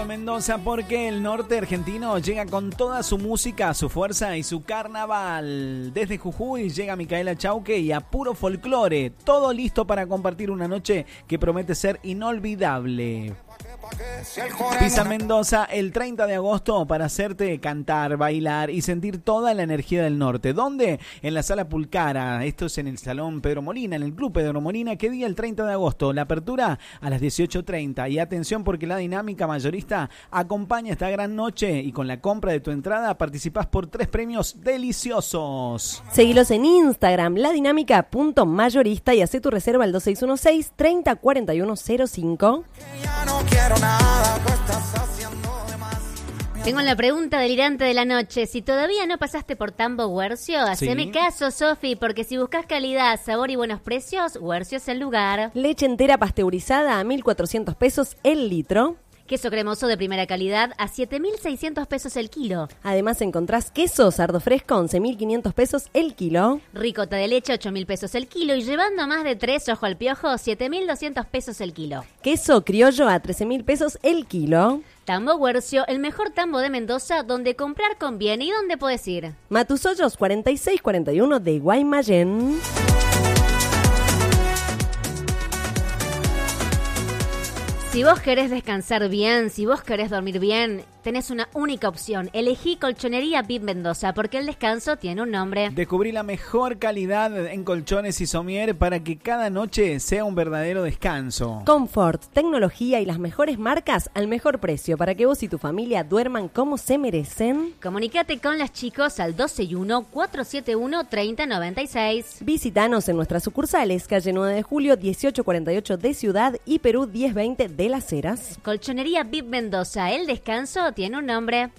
Mendoza, porque el norte argentino llega con toda su música, su fuerza y su carnaval. Desde Jujuy llega Micaela Chauque y a puro folclore, todo listo para compartir una noche que promete ser inolvidable. Pisa Mendoza el 30 de agosto para hacerte cantar, bailar y sentir toda la energía del norte. ¿Dónde? En la Sala Pulcara. Esto es en el Salón Pedro Molina, en el Club Pedro Molina. ¿Qué día? El 30 de agosto. La apertura a las 18:30. Y atención, porque la dinámica mayorista acompaña esta gran noche y con la compra de tu entrada participás por 3 premios deliciosos. Seguilos en Instagram, ladinamica.mayorista, y hacé tu reserva al 2616-304105. Tengo la pregunta delirante de la noche. Si todavía no pasaste por Tambo Huercio, haceme caso, Sofi, porque si buscas calidad, sabor y buenos precios, Huercio es el lugar. Leche entera pasteurizada a 1.400 pesos el litro. Queso cremoso de primera calidad a 7.600 pesos el kilo. Además encontrás queso sardo fresco 11.500 pesos el kilo. Ricota de leche 8.000 pesos el kilo y llevando más de 3, ojo al piojo, 7.200 pesos el kilo. Queso criollo a 13.000 pesos el kilo. Tambo Huercio, el mejor tambo de Mendoza, donde comprar conviene. ¿Y dónde puedes ir? Matusollos 4641 de Guaymallén. Si vos querés descansar bien, si vos querés dormir bien, tenés una única opción. Elegí Colchonería VIP Mendoza, porque el descanso tiene un nombre. Descubrí la mejor calidad en colchones y somier para que cada noche sea un verdadero descanso. Confort, tecnología y las mejores marcas al mejor precio, para que vos y tu familia duerman como se merecen. Comunicate con los chicos al 121-471-3096. Visítanos en nuestras sucursales, calle 9 de Julio, 1848 de Ciudad y Perú 1020 de Las Heras. Colchonería VIP Mendoza, el descanso tiene un nombre.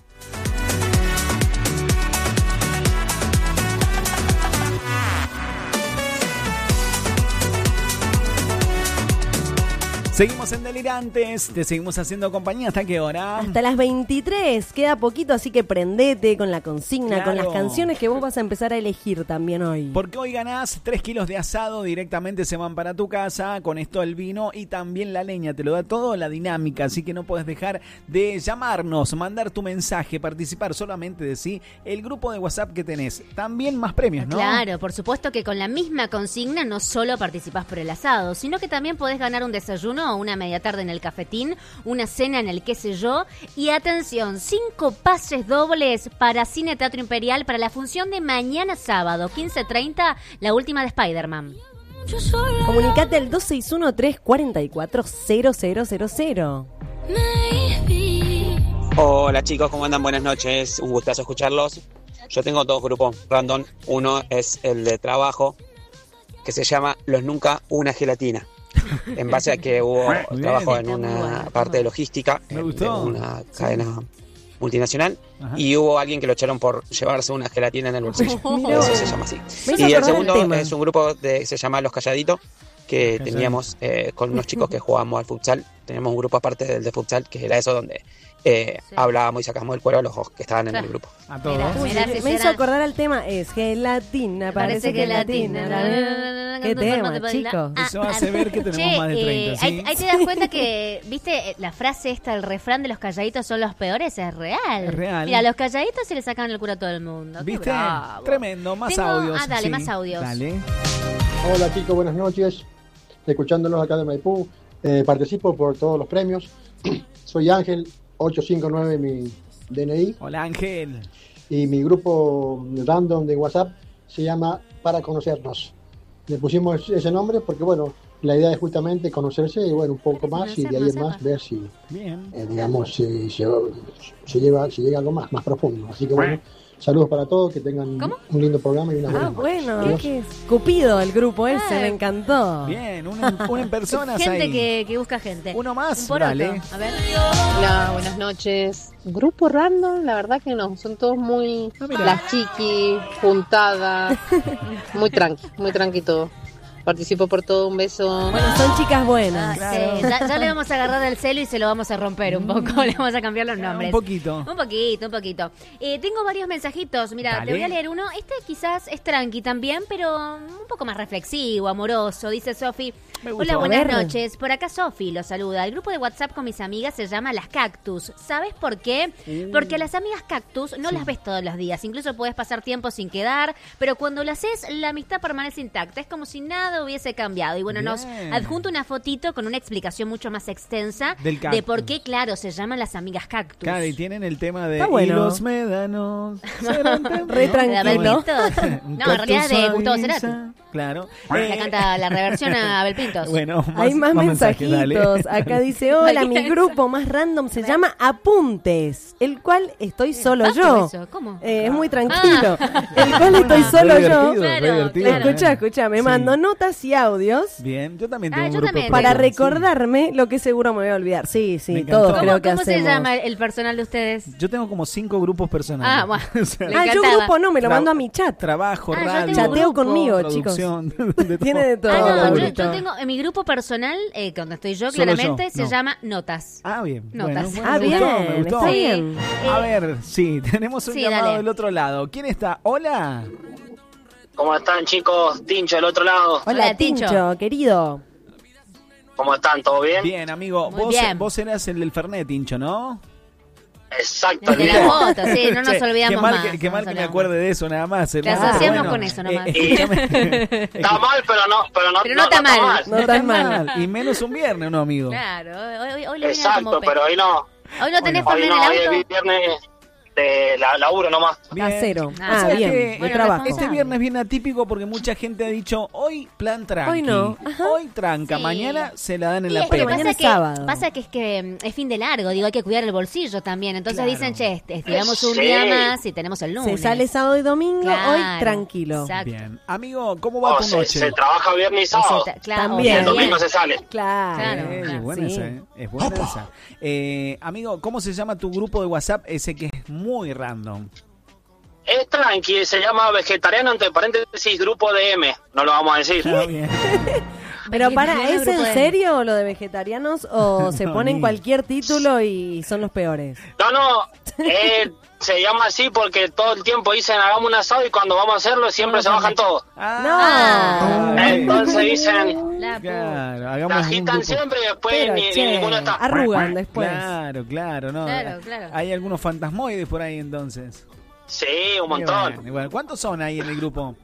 Seguimos en Delirantes, te seguimos haciendo compañía. ¿Hasta qué hora? Hasta las 23, queda poquito, así que prendete con la consigna, con las canciones que vos vas a empezar a elegir también hoy. Porque hoy ganás 3 kilos de asado, directamente se van para tu casa, con esto el vino y también la leña, te lo da todo la dinámica, así que no podés dejar de llamarnos, mandar tu mensaje, participar, solamente decir el grupo de WhatsApp que tenés. También más premios, ¿no? Claro, por supuesto que con la misma consigna no solo participás por el asado, sino que también podés ganar un desayuno o una media tarde en el cafetín, una cena en el qué sé yo, y atención, 5 pases dobles para Cine Teatro Imperial para la función de mañana sábado, 15:30, la última de Spider-Man. Comunicate al 261-344-0000. Hola chicos, ¿cómo andan? Buenas noches, un gustazo escucharlos. Yo tengo 2 grupos random, uno es el de trabajo, que se llama Los Nunca Una Gelatina. En base a que hubo trabajo en una parte de logística de una cadena multinacional. Ajá. Y hubo alguien que lo echaron por llevarse una gelatina en el bolsillo. Eso se llama así. Y el segundo es un grupo que se llama Los Calladitos, que teníamos con unos chicos que jugábamos al futsal. Teníamos un grupo aparte del de futsal, que era eso donde hablábamos y sacábamos el cuero a los que estaban en el grupo. A todos. Me hizo acordar al tema, es gelatina, parece gelatina. ¿Qué tema, chicos? Eso hace ver que tenemos más de 30, ¿sí? Ahí te das cuenta que, viste, la frase esta, el refrán de los calladitos son los peores, es real. Es real. Mira, los calladitos se le sacan el cuero a todo el mundo. ¿Viste? Tremendo, más audios. Dale, más audios. Dale. Hola chicos, buenas noches. Escuchándolos acá de Maipú. Participo por todos los premios. Soy Ángel, 859 mi DNI. Hola Ángel. Y mi grupo random de WhatsApp se llama Para Conocernos. Le pusimos ese nombre porque, bueno, la idea es justamente conocerse y, bueno, un poco más y de ahí en más ver si, digamos, si llega algo más profundo. Así que, bueno, saludos para todos, que tengan un lindo programa y una buena noche. Bueno, ¿qué es? Cupido el grupo ese, me encantó. Bien, uno en personas gente ahí. que busca gente. Uno más, dale. A ver. Hola, buenas noches. Grupo random, la verdad que no, son todos muy las chiquis, juntadas, muy tranqui todo. Participo por todo, un beso. Bueno, son chicas buenas. Sí, ya le vamos a agarrar el celo y se lo vamos a romper un poco. Le vamos a cambiar los nombres. Un poquito. Un poquito. Tengo varios mensajitos. Mira, Dale. te voy a leer uno. Este quizás es tranqui también, pero un poco más reflexivo, amoroso. Dice Sofi. Me gusta. Hola, buenas A ver. noches. Por acá Sofi los saluda. El grupo de WhatsApp con mis amigas se llama Las Cactus. ¿Sabes por qué? Porque a las amigas Cactus no las ves todos los días. Incluso puedes pasar tiempo sin quedar, pero cuando lo haces, la amistad permanece intacta. Es como si nada hubiese cambiado. Y bueno, nos Bien. adjunto una fotito con una explicación mucho más extensa Del de cactus. por qué, claro, se llaman las amigas Cactus. Claro, y tienen el tema de Está bueno. y los médanos serán tan- Re ¿no? ¿De Abel tranquilo. Pintos? Un No, en realidad cactus de Gustavo avisa. Cerati. Claro. La canta la reversión a Abel Pintos. Bueno, Hay más mensajes, dale. mensajitos. Acá dice, hola, mi Dale. grupo más random se llama Apuntes, el cual estoy solo ¿Bajo yo. eso? ¿Cómo? Es muy tranquilo. El cual estoy solo Re yo. divertido, re Claro, divertido. claro. Escucha, me Sí. mando notas y audios Bien, yo también Ah, tengo un yo grupo también. para personal, sí. recordarme lo que seguro me voy a olvidar. Sí, Me encantó. todos ¿Cómo- creo que ¿Cómo se hacemos. llama el personal de ustedes? Yo tengo como 5 grupos personales. Ah, bueno. O sea, Me Ah, yo encantaba. grupo no, me lo mando a mi chat. trabajo, Ah, yo radio, tengo un Chateo grupo. conmigo, producción, de Tiene de todo. Ah, no, yo Laurito. tengo en mi grupo personal, cuando estoy yo, Solo claramente, yo, se no. llama Notas. Ah, bien. Notas. Bueno, Ah, me bien, gustó, me gustó. está Sí. bien. A ver, sí, tenemos un Sí, llamado dale. del otro lado. ¿Quién está? Hola. ¿Cómo están, chicos? Tincho, del otro lado. Hola, Hola, Tincho. Tincho, querido. ¿Cómo están? ¿Todo bien? Bien, amigo. Muy Vos, bien. vos eras el del Fernet, Hincho, ¿no? Exacto. El de mirá. la foto, sí, no nos Che, olvidamos qué mal más. qué no mal nos que me olvidamos acuerde de eso, nada más. Te asociamos con eso nomás. Escúchame. Está mal, pero no Pero no está mal. No tan mal. Y menos un viernes, ¿no, amigo? Claro, hoy le viene Exacto, como pero hoy no. Hoy no tenés Hoy Fernet no, en hoy el auto. es viernes de laburo nomás. Bien. Casero. Ah, O sea bien, que, de bueno, trabajo. Este viernes viene atípico porque mucha gente ha dicho hoy plan tranqui. Hoy no. Ajá. Hoy tranca. Sí. Mañana se la dan en Y la es que pera. mañana pasa es sábado. pasa que es que es fin de largo, digo, hay que cuidar el bolsillo también. Entonces Claro. dicen, che, estiramos un Sí. día más y tenemos el lunes. Se sale sábado y domingo, Claro, hoy tranquilo. exacto. Bien. Amigo, ¿cómo va Oh, tu noche? se trabaja viernes y sábado. Claro, También. Y el bien. domingo se sale. Claro. Claro. Es buena Sí. esa, ¿eh? Es buena esa. Amigo, ¿cómo se llama tu grupo de WhatsApp? Ese que es muy random. Es tranqui, se llama vegetariano, entre paréntesis, grupo de M. No lo vamos a decir. Ah, bien. Pero para, Vegetariano, ¿es grupo en de- serio lo de vegetarianos o se No, ponen ni- cualquier título y son los peores? No, se llama así porque todo el tiempo dicen hagamos un asado y cuando vamos a hacerlo siempre se bajan todos. Ah, bien. Entonces dicen, La Claro, la hagamos un agitan grupo. siempre y después Pero, ni che, ninguno está. arrugan después. Claro, no. Claro, claro. Hay algunos fantasmoides por ahí entonces. Sí, un Y montón. bueno, y bueno, ¿cuántos son ahí en el grupo?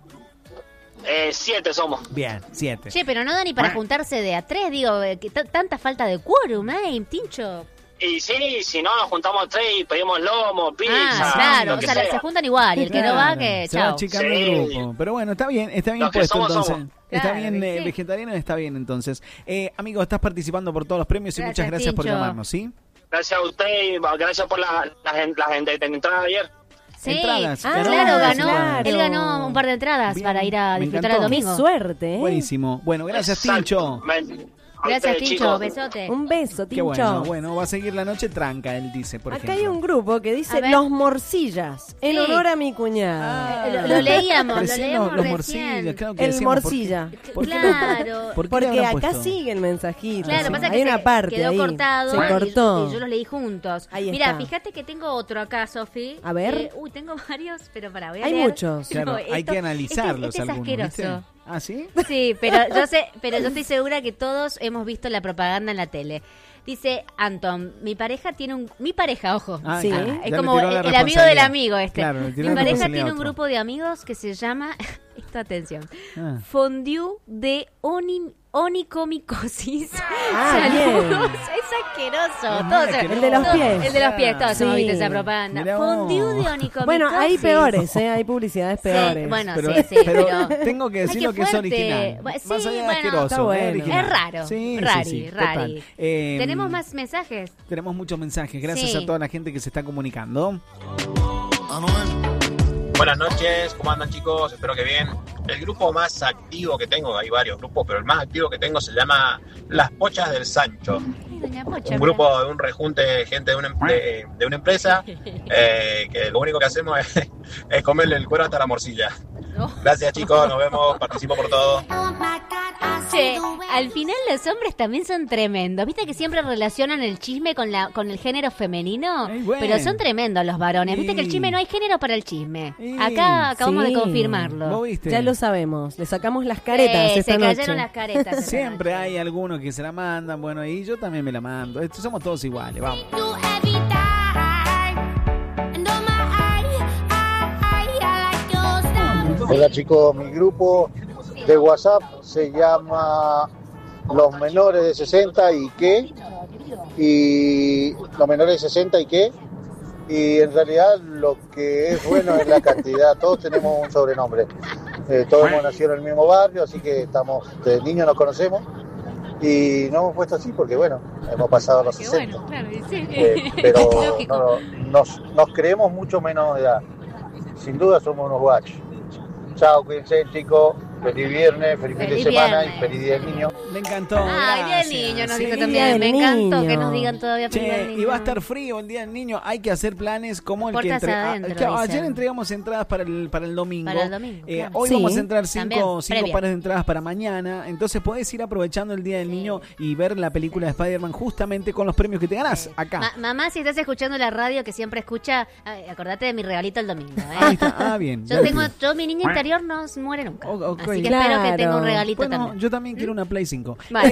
7 somos. Bien, 7. Che, pero no da ni para juntarse de a 3, digo, que tanta falta de quórum, Tincho. Y sí, si no nos juntamos 3 y pedimos lomo, pizza, Ah, claro, lo o que sea, sea. se juntan igual y el que no va, que se va chao. achicando Sí. el grupo. Pero bueno, está bien Los que puesto somos, entonces. somos. Está Claro, bien, sí. vegetariano está bien entonces. Amigo, estás participando por todos los premios y Gracias, muchas gracias por Tincho. llamarnos, ¿sí? Gracias a usted y gracias por la gente de entrada ayer. Sí, Entradas, claro, ganó, ganó. claro. Él ganó un par de entradas Bien, para ir a me disfrutar el encantó. Qué domingo. suerte, ¿eh? Buenísimo. Bueno, gracias, Exacto. Tincho. Gracias, ustedes, Tincho. chicos. Besote. Un beso, Qué Tincho. bueno, va a seguir la noche tranca, él dice, por Acá ejemplo. hay un grupo que A dice ver. Los Morcillas, en Sí. honor a mi cuñada. Lo leíamos, Recién lo leíamos los recién. morcillas, claro que El decíamos, ¿por qué- morcilla. ¿por qué Claro. ¿Por qué le Porque habrán acá puesto? sigue el mensajito. Claro, ¿sí? pasa Hay que una parte quedó ahí. cortado Se y cortó. yo los leí juntos. Ahí Mira, está. fíjate que tengo otro acá, Sofi. A ver. Tengo varios, pero para voy a Hay leer. muchos. Claro, No, hay esto- que analizarlos este es algunos, ¿viste? asqueroso. ¿Ah, sí? Sí, pero yo estoy segura que todos hemos visto la propaganda en la tele. Dice Anton, mi pareja, ojo. Ah, Sí. claro, Es ya como le tiró la el amigo del responsabilidad. amigo este. Claro, le tiró Mi la pareja responsabilidad tiene a un otro. grupo de amigos que se llama, esto atención, Ah. Fondue de onicomicosis. Ah, Saludos. bien. Es asqueroso. Es Todos, muy El de los todos- pies. El de los pies, todos Sí. hemos visto esa propaganda. Mirá vos. Fondue de onicomicosis. Bueno, hay peores, ¿eh? Hay publicidades peores. bueno, Pero, sí, pero tengo que Ay, decirlo qué que es fuerte. original. Bueno, sí, Más allá de bueno, asqueroso, está bueno. original. Es raro. Sí, rari, sí, sí, rari. total. Tenemos más mensajes. Tenemos muchos mensajes. Gracias Sí. a toda la gente que se está comunicando. Buenas noches, ¿cómo andan, chicos? Espero que bien. El grupo más activo que tengo, hay varios grupos, pero el más activo que tengo se llama Las Pochas del Sancho. Ay, doña Pocha, Un grupo de un rejunte de gente de una empresa que lo único que hacemos es comerle el cuero hasta la morcilla. No. Gracias, chicos, nos vemos, participo por todo. Oh my God, Che, al final los hombres también son tremendos. ¿Viste que siempre relacionan el chisme con el género femenino? Bueno. Pero son tremendos los varones. ¿Viste que el chisme no hay género para el chisme? Acá acabamos de confirmarlo. ¿Vos viste? Ya lo sabemos. Le sacamos las caretas esta se noche. cayeron las caretas. Siempre hay algunos que se la mandan, bueno, y yo también me la mando. Somos todos iguales, vamos. Hola chicos, mi grupo de WhatsApp se llama Los Menores de 60 y qué, y Los Menores de 60 y qué, y en realidad lo que es bueno es la cantidad, todos tenemos un sobrenombre, todos hemos nacido en el mismo barrio, así que estamos, desde niños nos conocemos, y nos hemos puesto así porque bueno, hemos pasado los 60, bueno, claro, sí. pero nos creemos mucho menos de edad, sin duda somos unos guachos. Chao, cuídense chicos, feliz viernes, feliz fin de semana y feliz día del niño. Me encantó. Ay, día del niño nos dijo Día también. del Me encantó niño. que nos digan todavía feliz día del Che, niño. y va a estar frío el día del niño. Hay que hacer planes como el Puertas que adentro, ayer dicen. entregamos entradas para el domingo. Para el domingo, claro. Hoy Sí. vamos a entrar También, cinco previa. pares de entradas para mañana. Entonces podés ir aprovechando el día del niño y ver la película de Spider-Man justamente con los premios que te ganás acá. Mamá, si estás escuchando la radio que siempre escucha, acordate de mi regalito el domingo. Ahí está. Ah, bien. Yo mi niño interior no se muere nunca. Ok. Así que espero que tenga un regalito Bueno, también. yo también quiero una Play 5. Vale,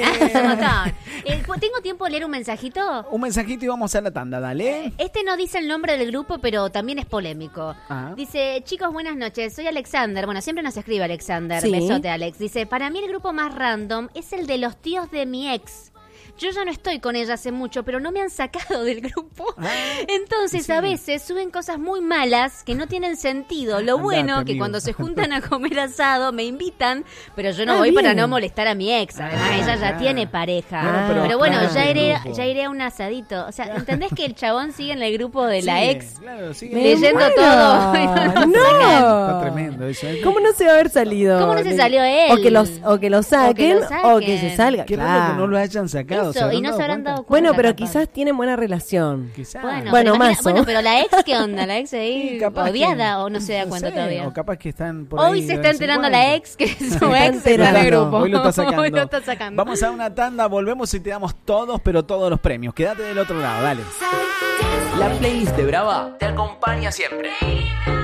¿tengo tiempo de leer un mensajito? Un mensajito y vamos a la tanda, dale. Este no dice el nombre del grupo, pero también es polémico. Ah. Dice, chicos, buenas noches, soy Alexander. Bueno, siempre nos escribe Alexander. Sí. Besote, Alex. Dice, para mí el grupo más random es el de los tíos de mi ex. Yo ya no estoy con ella hace mucho, pero no me han sacado del grupo. Entonces, sí. a veces suben cosas muy malas que no tienen sentido. Lo bueno Andate, que amigo. cuando se juntan a comer asado me invitan, pero yo no Ah, voy para bien. no molestar a mi ex. Además, ella ya tiene pareja. Bueno, pero bueno, claro, ya iré a un asadito. O sea, ¿entendés que el chabón sigue en el grupo de la Sigue, ex? Claro, sigue. Me Leyendo muero. todo. Está No. tremendo eso. ¿Cómo no se va a haber salido? ¿Cómo no se salió él? O que lo saquen, o que lo que se saquen. salga. Qué raro Claro. que no lo hayan sacado. Eso, y no se habrán dado cuenta. Bueno, pero capaz. quizás tienen buena relación. Quizás. Bueno, Bueno, pero, Mazo. bueno, pero la ex, ¿qué onda? La ex ahí Sí, capaz odiada que- o no se da cuenta sé, todavía. O capaz que están por ahí Hoy de se está vez en enterando cuando. la ex que su ex está en enterando. el grupo. Hoy lo está sacando. Hoy lo está sacando. Vamos a una tanda, volvemos y te damos todos, pero todos los premios. Quédate del otro lado, dale. La playlist de Brava te acompaña siempre.